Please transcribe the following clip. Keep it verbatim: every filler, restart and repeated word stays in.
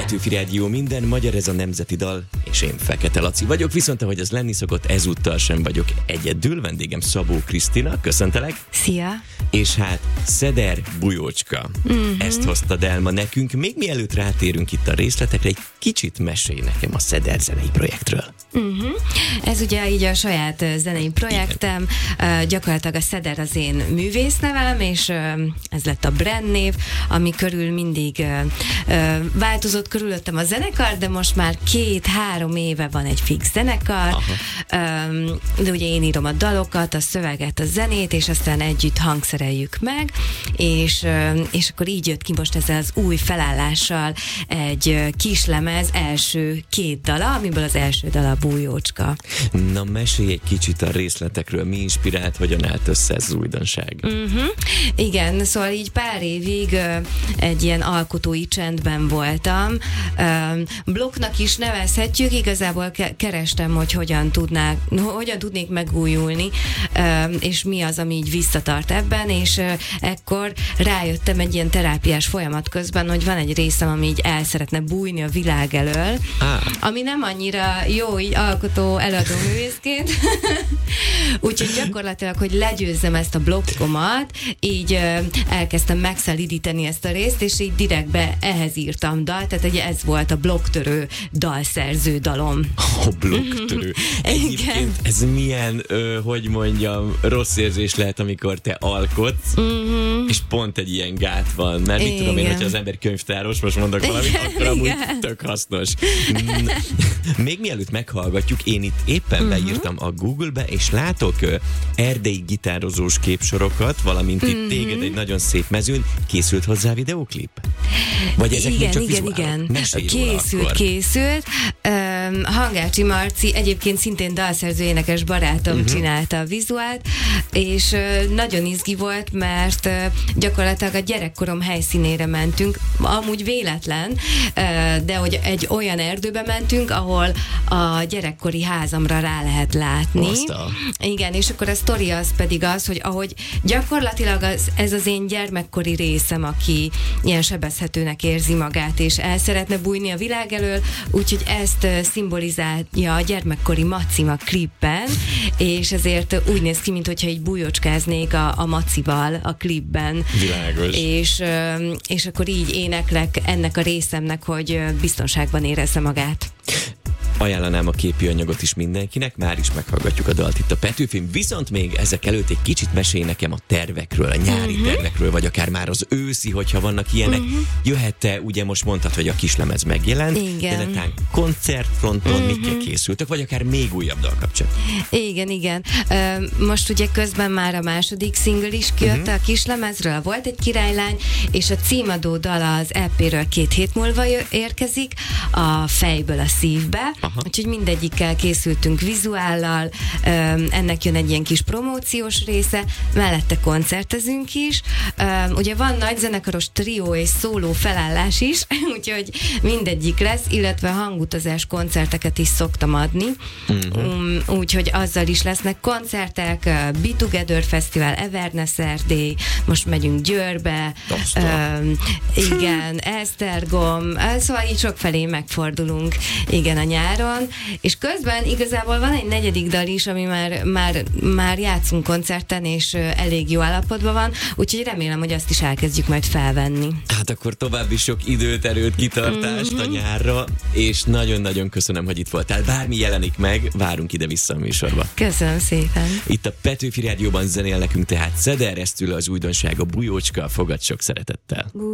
Petőfi Rádió, minden magyar, ez a nemzeti dal, és én Fekete Laci vagyok, viszont ahogy az lenni szokott, ezúttal sem vagyok egyedül, vendégem Szabó Krisztina, köszöntelek. Szia! És hát Szeder Bujócska, mm-hmm. ezt hoztad el ma nekünk. Még mielőtt rátérünk itt a részletekre, egy kicsit mesélj nekem a Szeder zenei projektről. Mm-hmm. Ez ugye így a saját zenei projektem, uh, gyakorlatilag a Szeder az én művésznevem, és uh, ez lett a brand név, ami körül mindig uh, uh, változott körülöttem a zenekar, de most már két-három éve van egy fix zenekar, um, de ugye én írom a dalokat, a szöveget, a zenét, és aztán együtt hangszereljük meg, és, uh, és akkor így jött ki most ezzel az új felállással egy uh, kislemez első két dala, amiből az első dala Bujócska. Na, mesélj egy kicsit a részletekről, mi inspirált, hogyan állt össze ez az újdonság? Uh-huh. Igen, szóval így pár évig uh, egy ilyen alkotói csendben voltam. Uh, blokknak is nevezhetjük, igazából ke- kerestem, hogy hogyan tudnák, hogyan tudnék megújulni, uh, és mi az, ami így visszatart ebben, és uh, ekkor rájöttem egy ilyen terápiás folyamat közben, hogy van egy részem, ami így el szeretne bújni a világ elől, ah. ami nem annyira jó így alkotó előadó művészként. Úgyhogy gyakorlatilag, hogy legyőzzem ezt a blokkomat, így uh, elkezdtem megszelidíteni ezt a részt, és így direktbe ehhez írtam dalt, tehát ugye ez volt a blokktörő dalszerző dalom. A blokktörő. Egyébként ez milyen, ö, hogy mondjam, rossz érzés lehet, amikor te alkotsz, uh-huh. és pont egy ilyen gát van. Mert mit tudom én, hogyha az ember könyvtáros, most mondok valamit, igen, akkor amúgy igen. tök hasznos. Még mielőtt meghallgatjuk, én itt éppen uh-huh. beírtam a Google-be, és látok ö, erdei gitározós képsorokat, valamint uh-huh. itt téged egy nagyon szép mezőn. Készült hozzá videóklip? Vagy ezek igen, még csak igen, vizuálok? igen. Készült, készült. Um, Hangácsi Marci, egyébként szintén dalszerző énekes barátom uh-huh. csinálta a vizuált, és uh, nagyon izgi volt, mert uh, gyakorlatilag a gyerekkorom helyszínére mentünk, amúgy véletlen, uh, de hogy egy olyan erdőbe mentünk, ahol a gyerekkori házamra rá lehet látni. Aztán. Igen, és akkor a sztori az pedig az, hogy ahogy gyakorlatilag az, ez az én gyermekkori részem, aki ilyen sebezhetőnek érzi magát, és el szeretne bújni a világ elől, úgyhogy ezt uh, szimbolizálja a gyermekkori Macim a klipben, és ezért úgy néz ki, mintha így bújócskáznék a, a Macival a klipben. Világos. És, uh, és akkor így éneklek ennek a részemnek, hogy uh, biztonságban érezze magát. Ajánlanám a képi anyagot is mindenkinek, már is meghallgatjuk a dalt itt a Petőfin, viszont még ezek előtt egy kicsit mesélj nekem a tervekről, a nyári uh-huh. tervekről, vagy akár már az őszi, hogyha vannak ilyenek. Uh-huh. Jöhet-e, ugye most mondtad, hogy a kislemez megjelent, igen. de netán koncertfronton uh-huh. mikkel készültek, vagy akár még újabb dal kapcsán? Igen, igen. Uh, most ugye közben már a második single is kijött uh-huh. a kislemezről, volt egy királylány, és a címadó dal az é péről két hét múlva érkezik, a fejből a szívbe. Aha. Úgyhogy mindegyikkel készültünk vizuállal, um, ennek jön egy ilyen kis promóciós része, mellette koncertezünk is. Um, ugye van nagy zenekaros trió és szóló felállás is, úgyhogy mindegyik lesz, illetve hangutazás koncerteket is szoktam adni. Uh-huh. Um, úgyhogy azzal is lesznek koncertek, uh, Be Together Fesztivál, Everness Erdély, most megyünk Győrbe, um, igen, Esztergom, uh, szóval így sokfelé megfordulunk, igen, a nyáron, és közben igazából van egy negyedik dal is, ami már, már, már játszunk koncerten, és elég jó állapotban van, úgyhogy remélem, hogy azt is elkezdjük majd felvenni. Hát akkor további sok időt, erőt, kitartást mm-hmm. a nyárra, és nagyon-nagyon köszönöm, hogy itt voltál. Bármi jelenik meg, várunk ide-vissza a műsorba. Köszönöm szépen. Itt a Petőfi Rádióban zenél nekünk tehát Szeder, ez tőle az újdonság, a Bujócska, fogad sok szeretettel.